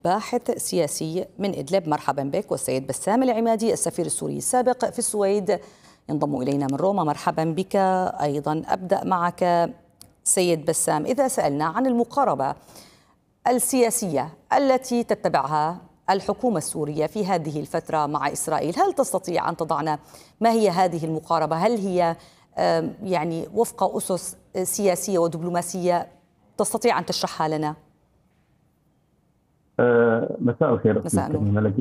باحث سياسي من إدلب، مرحبا بك. والسيد بسام العمادي السفير السوري السابق في السويد ينضم إلينا من روما، مرحبا بك أيضا. أبدأ معك سيد بسام، إذا سألنا عن المقاربة السياسية التي تتبعها الحكومة السورية في هذه الفترة مع إسرائيل، هل تستطيع أن تضعنا ما هي هذه المقاربة؟ هل هي يعني وفق أسس سياسية ودبلوماسية تستطيع أن تشرحها لنا؟ مساء الخير. مساء النور.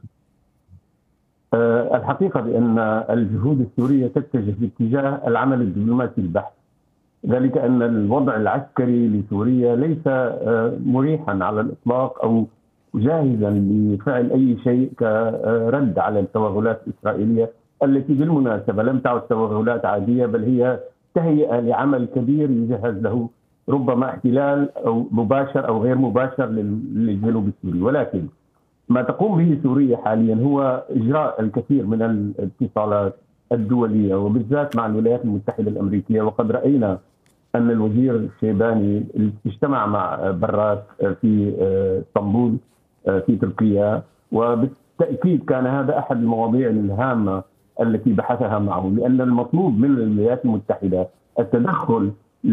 الحقيقة بأن الجهود السورية تتجه في اتجاه العمل الدبلوماسي البحت، ذلك أن الوضع العسكري لسوريا ليس مريحا على الإطلاق أو جاهزا لفعل أي شيء كرد على التوغلات الإسرائيلية التي بالمناسبة لم تعد توغلات عادية، بل هي تهيئة لعمل كبير يجهز له ربما احتلال أو مباشر أو غير مباشر للجنوب السوري. ولكن ما تقوم به سوريا حاليا هو إجراء الكثير من الاتصالات الدولية وبالذات مع الولايات المتحدة الأمريكية، وقد رأينا أن الوزير الشيباني اجتمع مع براس في اسطنبول في تركيا، وبالتأكيد كان هذا أحد المواضيع الهامة التي بحثها معه، لأن المطلوب من الولايات المتحدة التدخل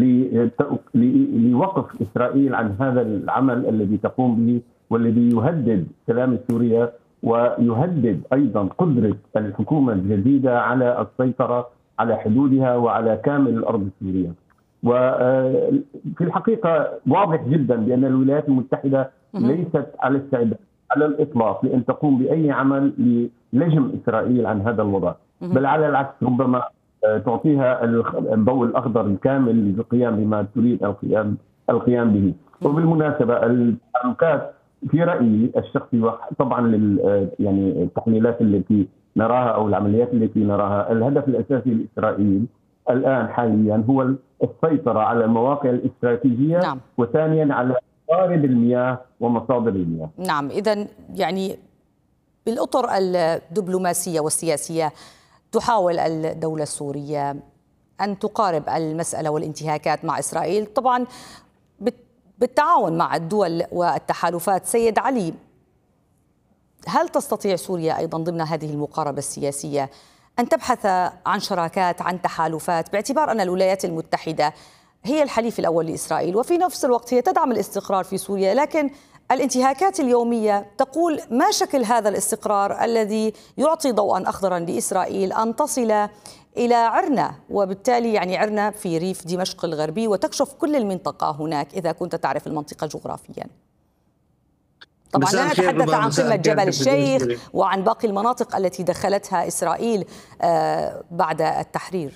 لوقف إسرائيل عن هذا العمل الذي تقوم به والذي يهدد سلام سوريا ويهدد أيضا قدرة الحكومة الجديدة على السيطرة على حدودها وعلى كامل الأرض السورية. وفي الحقيقة واضح جدا بأن الولايات المتحدة ليست على استعداد على الإطلاق لأن تقوم بأي عمل للجم إسرائيل عن هذا الوضع، بل على العكس ربما تعطيها الضوء الأخضر الكامل للقيام بما تريد القيام به. وبالمناسبة التحركات في رأيي الشخصي طبعا يعني التحليلات التي نراها أو العمليات التي نراها، الهدف الأساسي لإسرائيل الآن حاليا هو السيطرة على المواقع الاستراتيجية. نعم. وثانيا على موارد المياه ومصادر المياه. نعم، إذن يعني بالأطر الدبلوماسية والسياسية تحاول الدولة السورية أن تقارب المسألة والانتهاكات مع إسرائيل، طبعا بالتعاون مع الدول والتحالفات. سيد علي، هل تستطيع سوريا أيضا ضمن هذه المقاربة السياسية أن تبحث عن شراكات، عن تحالفات، باعتبار أن الولايات المتحدة هي الحليف الأول لإسرائيل وفي نفس الوقت هي تدعم الاستقرار في سوريا، لكن الانتهاكات اليومية تقول ما شكل هذا الاستقرار الذي يعطي ضوءا أخضرا لإسرائيل أن تصل إلى عرنا، وبالتالي يعني عرنا في ريف دمشق الغربي، وتكشف كل المنطقة هناك إذا كنت تعرف المنطقة جغرافيا. طبعا لا نتحدث عن قمة جبل الشيخ وعن باقي المناطق التي دخلتها إسرائيل بعد التحرير.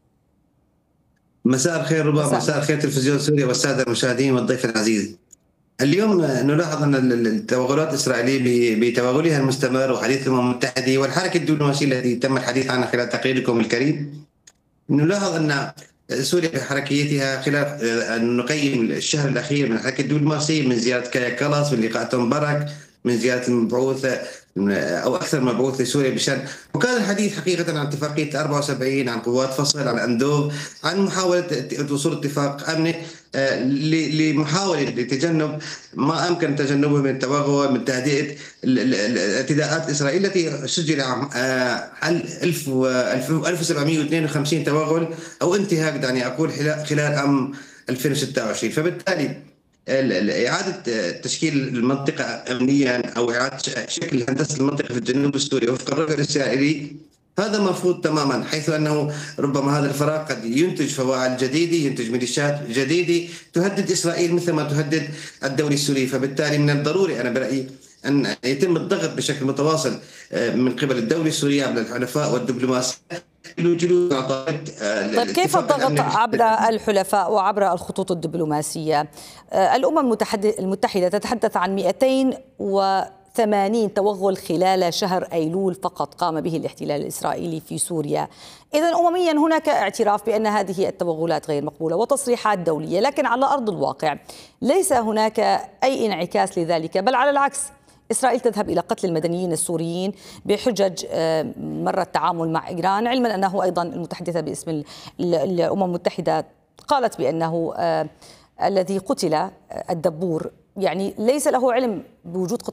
مساء الخير ربما. مساء الخير تلفزيون سوريا والسادة المشاهدين والضيف العزيز. اليوم نلاحظ أن التوغلات الإسرائيلية بتوغلها المستمر وحديث الأمم المتحدة والحركة الدبلوماسية التي تم الحديث عنها خلال تقريركم الكريم، نلاحظ أن سوريا بحركيتها خلال أن نقيم الشهر الأخير من الحركة الدبلوماسية من زيارة كايا كالاس، من لقاء توم بارك، من زيارة المبعوث أو أكثر مبعوث لسوريا بشأن، وكان الحديث حقيقة عن اتفاقية 74، عن قوات فصل، عن أندوف، عن محاولة وصول اتفاق أمني لمحاولة لتجنب ما أمكن تجنبه من التوغل، من تهدئة الاعتداءات الإسرائيلية التي سجل عام 1752 توغل أو انتهاك دعني أقول خلال عام 2026. فبالتالي إعادة تشكيل المنطقة أمنيا أو إعادة شكل هندسة المنطقة في الجنوب السوري وفق الرؤية الإسرائيلي هذا مرفوض تماما، حيث أنه ربما هذا الفراغ قد ينتج فواعل جديدة، ينتج ميليشيات جديدة تهدد إسرائيل مثل ما تهدد الدولة السورية. فبالتالي من الضروري أنا برأيي أن يتم الضغط بشكل متواصل من قبل الدولة السورية على الحلفاء والدبلوماسية. طيب كيف الضغط عبر الحلفاء وعبر الخطوط الدبلوماسية؟ الأمم المتحدة تتحدث عن 280 توغل خلال شهر أيلول فقط قام به الاحتلال الإسرائيلي في سوريا. إذن أمميا هناك اعتراف بأن هذه التوغلات غير مقبولة وتصريحات دولية، لكن على أرض الواقع ليس هناك أي انعكاس لذلك، بل على العكس إسرائيل تذهب إلى قتل المدنيين السوريين بحجج مرة التعامل مع إيران، علما أنه أيضا المتحدثة باسم الأمم المتحدة قالت بأنه الذي قتل الدبور يعني ليس له علم بوجود